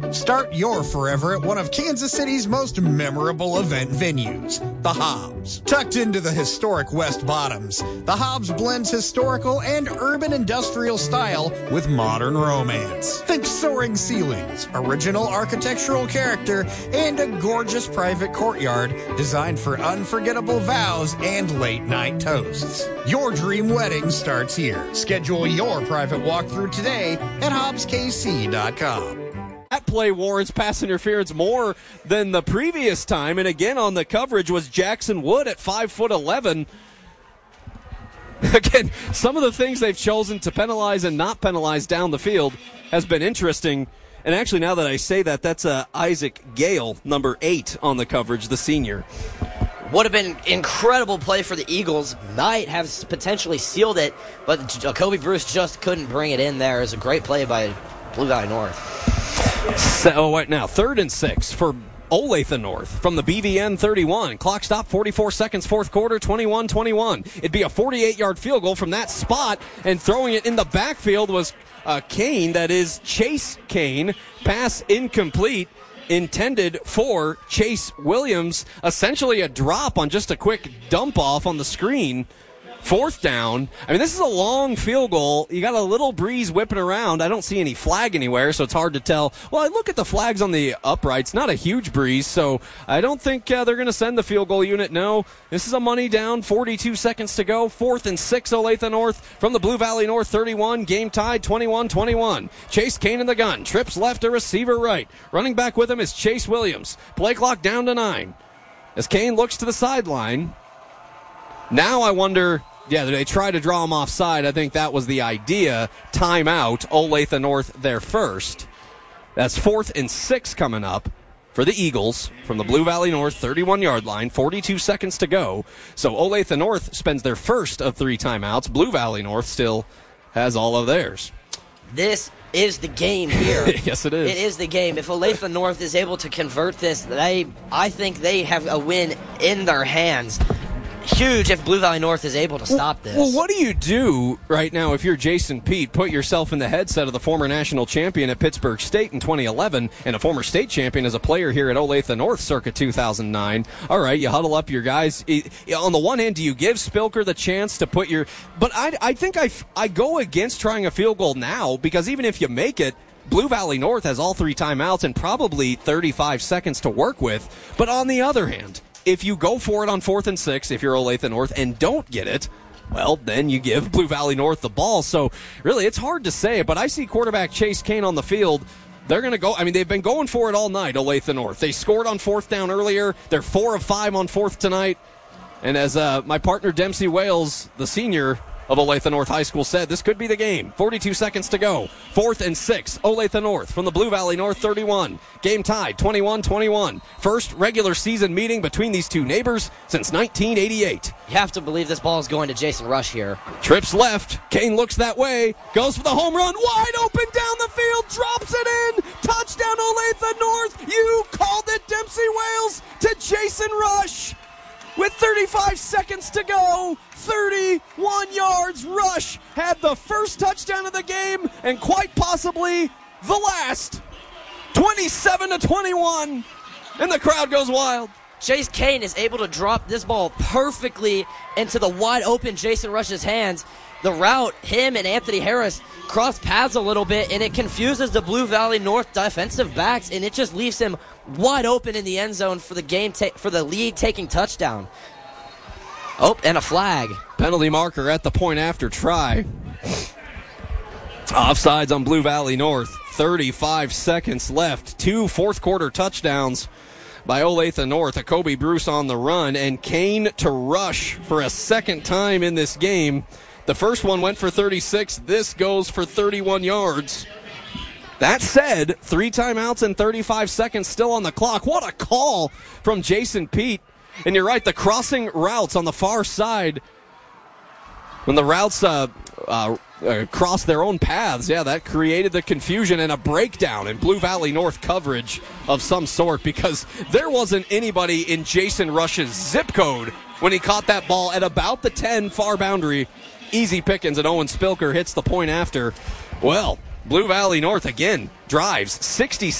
Start your forever at one of Kansas City's most memorable event venues, the Hobbs. Tucked into the historic West Bottoms, the Hobbs blends historical and urban industrial style with modern romance. Think soaring ceilings, original architectural character, and a gorgeous private courtyard designed for unforgettable vows and late-night toasts. Your dream wedding starts here. Schedule your private walkthrough today at hobbskc.com. That play warrants pass interference more than the previous time, and again on the coverage was Jackson Wood at 5'11". Again, some of the things they've chosen to penalize and not penalize down the field has been interesting. And actually, now that I say that, that's Isaac Gale, number 8 on the coverage, the senior. Would have been incredible play for the Eagles. Might have potentially sealed it, but Jacoby Bruce just couldn't bring it in there. It was a great play by Blue Valley North. So right now, 3rd and 6 for Olathe North from the BVN 31. Clock stop, 44 seconds, fourth quarter, 21-21. It'd be a 48-yard field goal from that spot, and throwing it in the backfield was Kane, that is Chase Kane. Pass incomplete, intended for Chase Williams. Essentially a drop on just a quick dump off on the screen. 4th down. I mean, this is a long field goal. You got a little breeze whipping around. I don't see any flag anywhere, so it's hard to tell. Well, I look at the flags on the uprights. Not a huge breeze, so I don't think they're going to send the field goal unit. No, this is a money down. 42 seconds to go. 4th and 6, Olathe North from the Blue Valley North 31. Game tied 21-21. Chase Kane in the gun. Trips left to receiver right. Running back with him is Chase Williams. Play clock down to 9. As Kane looks to the sideline. Now I wonder, they try to draw him offside. I think that was the idea. Timeout. Olathe North there first. That's 4th and 6 coming up for the Eagles from the Blue Valley North 31-yard line. 42 seconds to go. So Olathe North spends their first of 3 timeouts. Blue Valley North still has all of theirs. This is the game here. Yes, it is. It is the game. If Olathe North is able to convert this, I think they have a win in their hands. Huge if Blue Valley North is able to stop this. Well, what do you do right now if you're Jason Pete? Put yourself in the headset of the former national champion at Pittsburgh State in 2011 and a former state champion as a player here at Olathe North circa 2009. All right, you huddle up your guys. On the one hand, do you give Spilker the chance to put your... But I think I go against trying a field goal now, because even if you make it, Blue Valley North has all 3 timeouts and probably 35 seconds to work with. But on the other hand, if you go for it on 4th and 6, if you're Olathe North, and don't get it, well, then you give Blue Valley North the ball. So, really, it's hard to say, but I see quarterback Chase Kane on the field. They're going to go. I mean, they've been going for it all night, Olathe North. They scored on 4th down earlier. They're 4 of 5 on 4th tonight. And as my partner Dempsey Wales, the senior of Olathe North High School, said, this could be the game. 42 seconds to go. 4th and 6, Olathe North from the Blue Valley North 31. Game tied, 21-21. First regular season meeting between these two neighbors since 1988. You have to believe this ball is going to Jason Rush here. Trips left. Kane looks that way. Goes for the home run. Wide open down the field. Drops it in. Touchdown Olathe North. You called it, Dempsey Wales, to Jason Rush. With 35 seconds to go, 31 yards, Rush had the first touchdown of the game and quite possibly the last. 27-21, and the crowd goes wild. Chase Kane is able to drop this ball perfectly into the wide open Jason Rush's hands. The route, him and Anthony Harris cross paths a little bit, and it confuses the Blue Valley North defensive backs, and it just leaves him wide open in the end zone for the game for the lead-taking touchdown. Oh, and a flag. Penalty marker at the point after try. Offsides on Blue Valley North. 35 seconds left. 2 fourth-quarter touchdowns by Olathe North. A Kobe Bruce on the run, and Kane to Rush for a second time in this game. The first one went for 36. This goes for 31 yards. That said, 3 timeouts and 35 seconds still on the clock. What a call from Jason Pete. And you're right, the crossing routes on the far side, when the routes cross their own paths, that created the confusion and a breakdown in Blue Valley North coverage of some sort, because there wasn't anybody in Jason Rush's zip code when he caught that ball at about the 10 far boundary. Easy pickings, and Owen Spilker hits the point after. Well, Blue Valley North again drives 60